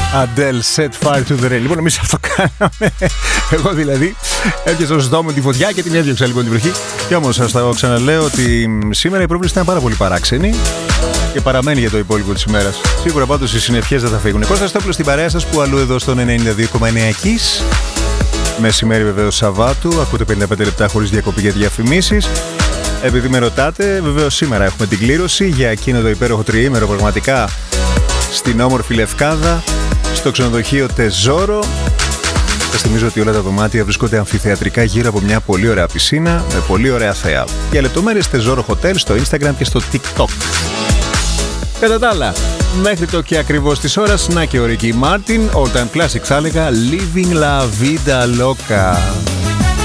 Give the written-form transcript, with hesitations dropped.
Adele, Set Fire to the Rain. Λοιπόν, εμείς αυτό κάναμε. Εγώ δηλαδή έπιασα στο στόμα τη φωτιά και την έδιωξα λοιπόν την βροχή. Και όμως σας το ξαναλέω ότι σήμερα η πρόβληση ήταν πάρα πολύ παράξενη και παραμένει για το υπόλοιπο της ημέρας. Σίγουρα πάντως οι συννεφιές δεν θα φύγουν. Κώστας Στόπουλος στην παρέα σας που αλλού εδώ στο 92,9 Kiss. Μεσημέρι βεβαίως Σαββάτου. Ακούτε 55 λεπτά χωρίς διακοπή για διαφημίσεις. Επειδή με ρωτάτε, βεβαίως σήμερα έχουμε την κλήρωση για εκείνο το υπέροχο τριήμερο πραγματικά στην όμορφη Λευκάδα, στο ξενοδοχείο Τεζόρο. Σας θυμίζω ότι όλα τα δωμάτια βρίσκονται αμφιθεατρικά γύρω από μια πολύ ωραία πισίνα με πολύ ωραία θέα. Για λεπτομέρειες Τεζόρο Hotel στο Instagram και στο TikTok. Κατά τα άλλα, μέχρι το και ακριβώς της ώρας, να και ο Ricky Martin, all time classic θα έλεγα, Living La Vida Loca.